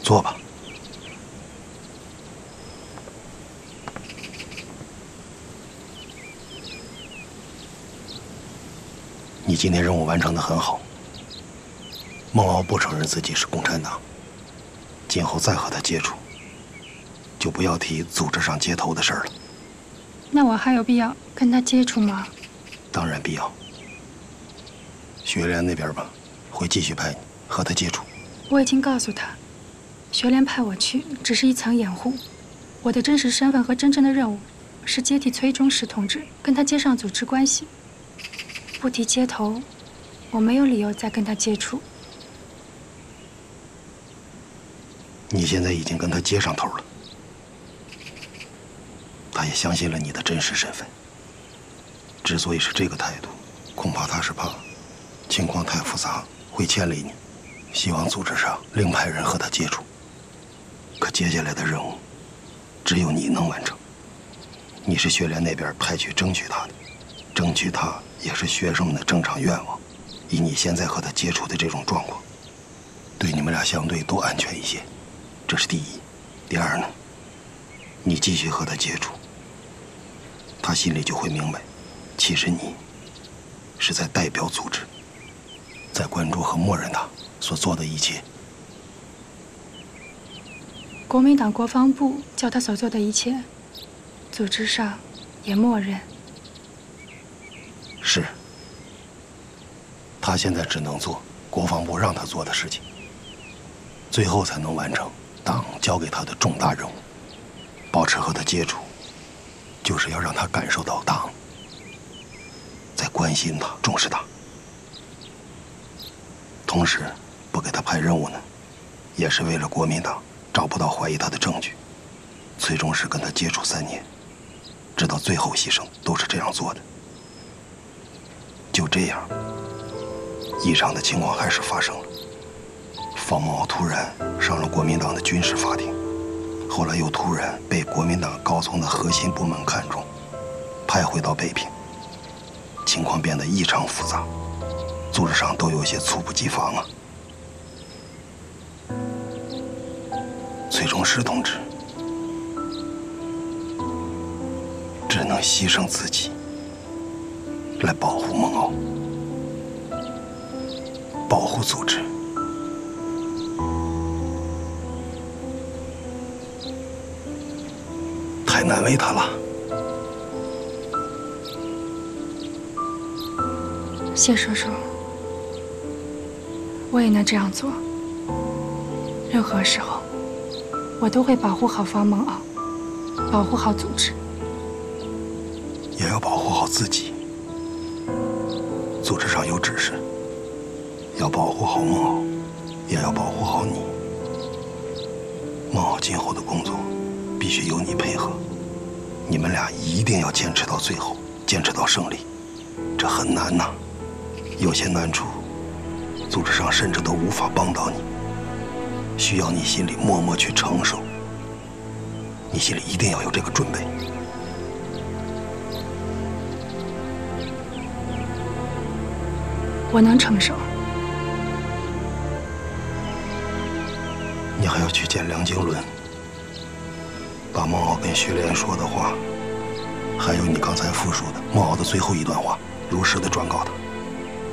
坐吧。你今天任务完成得很好。孟敖不承认自己是共产党，今后再和他接触，就不要提组织上接头的事儿了。 那我还有必要跟他接触吗？ 当然必要。学联那边吧，会继续派你和他接触。 我已经告诉他，学联派我去只是一层掩护，我的真实身份和真正的任务是接替崔中实同志，跟他接上组织关系。不提接头，我没有理由再跟他接触。 你现在已经跟他接上头了，他也相信了你的真实身份。之所以是这个态度，恐怕他是怕情况太复杂会牵累你，希望组织上另派人和他接触。可接下来的任务，只有你能完成。你是学联那边派去争取他的，争取他也是学生们的正常愿望。以你现在和他接触的这种状况，对你们俩相对都安全一些，这是第一。第二呢，你继续和他接触，他心里就会明白，其实你是在代表组织，在关注和默认他所做的一切。 国民党国防部叫他所做的一切，组织上也默认。 是，他现在只能做国防部让他做的事情，最后才能完成党交给他的重大任务。保持和他接触，就是要让他感受到党在关心他、重视他。同时，不给他派任务呢，也是为了国民党找不到怀疑他的证据。崔中实跟他接触3年，直到最后牺牲，都是这样做的。就这样，异常的情况还是发生了。方孟敖突然上了国民党的军事法庭，后来又突然被国民党高层的核心部门看中，派回到北平。情况变得异常复杂，组织上都有些猝不及防啊。崔中实同志只能牺牲自己来保护孟敖，保护组织。太难为他了。 谢叔叔，我也能这样做。任何时候，我都会保护好方孟敖，保护好组织， 也要保护好自己。组织上有指示，要保护好孟敖，也要保护好你。孟敖今后的工作必须由你配合，你们俩一定要坚持到最后，坚持到胜利。这很难呐，有些难处，组织上甚至都无法帮到你，需要你心里默默去承受。你心里一定要有这个准备。 我能承受。 你还要去见梁经纶，把孟敖跟徐连说的话，还有你刚才复述的孟敖的最后一段话，如实的转告他。